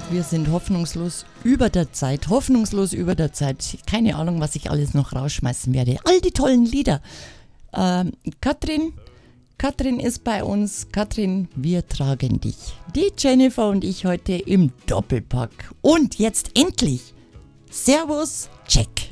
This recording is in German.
Wir sind hoffnungslos über der Zeit. Keine Ahnung, was ich alles noch rausschmeißen werde. All die tollen Lieder. Katrin ist bei uns. Katrin, wir tragen dich. Die Jennifer und ich heute im Doppelpack. Und jetzt endlich. Servus, check.